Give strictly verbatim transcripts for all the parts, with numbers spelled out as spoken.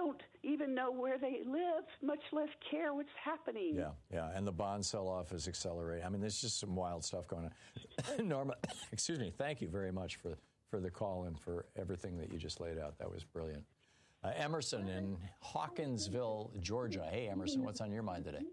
don't even know where they live, much less care what's happening. Yeah, yeah, and the bond sell-off is accelerating. I mean, there's just some wild stuff going on. Norma, excuse me, thank you very much for, for the call and for everything that you just laid out. That was brilliant. Uh, Emerson in Hawkinsville, Georgia. Hey, Emerson, what's on your mind today?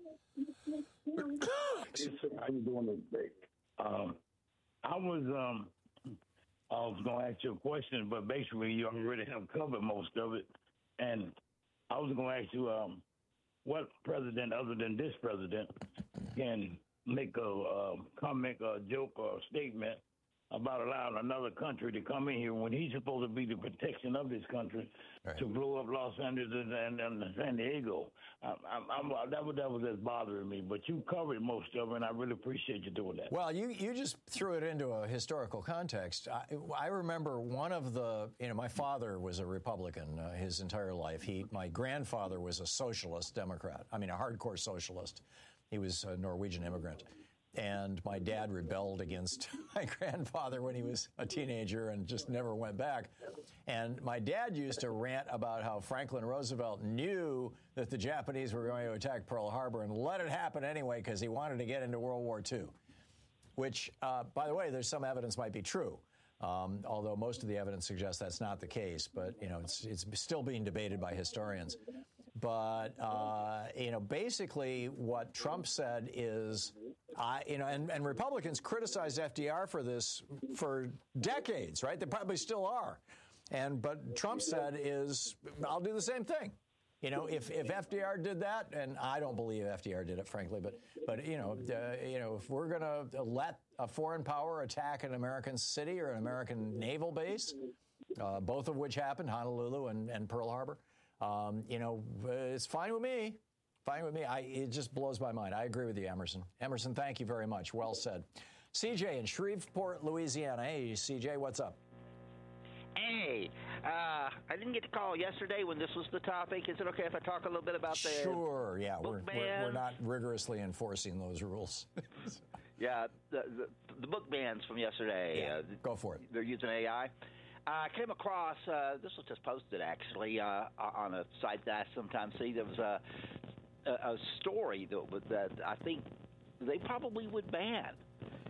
How you doing today? Um, I was um, I was going to ask you a question, but basically you already have covered most of it. And I was going to ask you, um, what president other than this president can make a uh, comment, a joke, or a statement about allowing another country to come in here when he's supposed to be the protection of this country, right, to blow up Los Angeles and, and, and San Diego. I, I, I'm, that, was, that was just bothering me, but you covered most of it, and I really appreciate you doing that. Well, you, you just threw it into a historical context. I, I remember one of the, you know, my father was a Republican uh, his entire life. He, my grandfather was a socialist Democrat. I mean, a hardcore socialist. He was a Norwegian immigrant. And my dad rebelled against my grandfather when he was a teenager and just never went back. And my dad used to rant about how Franklin Roosevelt knew that the Japanese were going to attack Pearl Harbor and let it happen anyway because he wanted to get into World War Two, which, uh, by the way, there's some evidence might be true. Um, although most of the evidence suggests that's not the case, but, you know, it's, it's still being debated by historians. But, uh, you know, basically what Trump said is, I, you know, and, and Republicans criticized F D R for this for decades, right? They probably still are. And but Trump said is, I'll do the same thing. You know, if, if F D R did that, and I don't believe F D R did it, frankly, but, but you know, uh, you know, if we're going to let a foreign power attack an American city or an American naval base, uh, both of which happened, Honolulu and, and Pearl Harbor, um, you know, it's fine with me. Fine with me. I, it just blows my mind. I agree with you, Emerson. Emerson, thank you very much. Well said. C J in Shreveport, Louisiana. Hey, C J, what's up? Hey, uh, I didn't get to call yesterday when this was the topic. Is it okay if I talk a little bit about the Sure, yeah. We're, we're, we're not rigorously enforcing those rules. yeah, the, the, the book bans from yesterday. Yeah, uh, go for it. They're using A I. I came across, uh, this was just posted actually, uh, on a site that I sometimes see. There was a, a, a story that, that I think they probably would ban.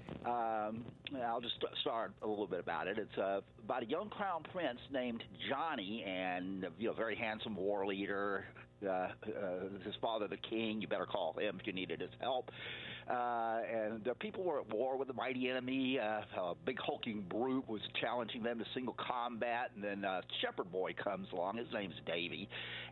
Um, I'll just start a little bit about it. It's uh, about a young crown prince named Johnny, and you know, very handsome war leader. Uh, uh, his father, the king. You better call him if you needed his help. Uh, and the people were at war with the mighty enemy. Uh, a big hulking brute was challenging them to single combat, and then uh, Shepherd Boy comes along. His name's Davy,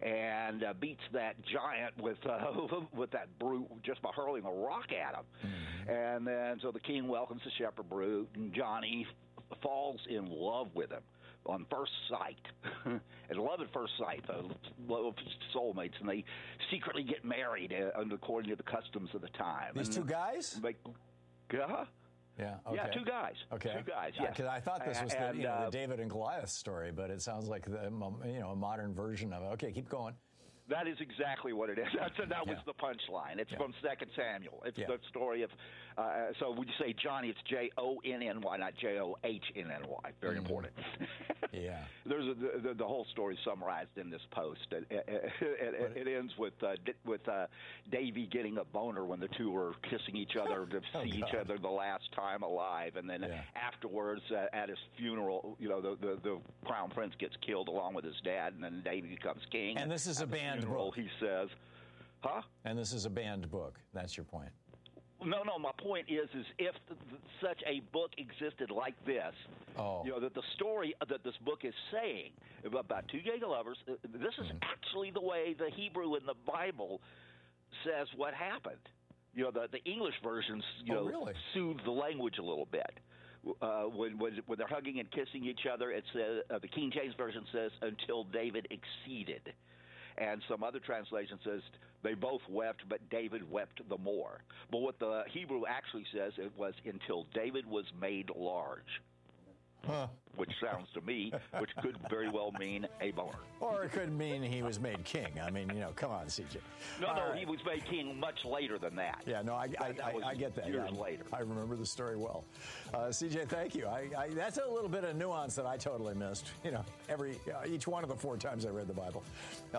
and uh, beats that giant with uh, with that brute just by hurling a rock at him. Mm-hmm. And then so the king welcomes the Shepherd brute, and Johnny f- falls in love with him on first sight. And love at first sight, the love of soulmates, and they secretly get married uh, according to the customs of the time. These and, two guys? Like, uh, yeah, okay. yeah, two guys. Okay, two guys. Yeah, because I thought this was the, and, you know, uh, the David and Goliath story, but it sounds like the, you know, a modern version of it. Okay, keep going. That is exactly what it is. That's, that was yeah. the punchline. It's yeah. from Second Samuel. It's yeah. the story of, uh, so when you say Johnny, it's J O N N Y, not J O H N N Y. Very mm-hmm. important. yeah. There's a, the, the whole story summarized in this post. It, it, it, it ends with uh, with uh, Davy getting a boner when the two were kissing each other to oh, see God. each other the last time alive. And then yeah. afterwards, uh, at his funeral, you know, the, the, the crown prince gets killed along with his dad, and then Davy becomes king. And this is at a banned funeral, book. He says, huh? And this is a banned book. That's your point. No, no. My point is, is if th- th- such a book existed like this, oh. you know, that the story that this book is saying about two gay lovers, uh, this is mm-hmm. actually the way the Hebrew in the Bible says what happened. You know, the the English versions, you oh, know, really? soothe the language a little bit. Uh, when, when when they're hugging and kissing each other, it's uh, uh, the King James version says until David exceeded. And some other translation says they both wept, but David wept the more. But what the Hebrew actually says, it was until David was made large. Huh. Which sounds to me, which could very well mean a boner. Or it could mean he was made king. I mean, you know, come on, C J. No, All no, right. he was made king much later than that. Yeah, no, I I, I, I get that. Years yeah, later. I remember the story well. Uh, C J, thank you. I, I, that's a little bit of nuance that I totally missed. You know, every uh, each one of the four times I read the Bible.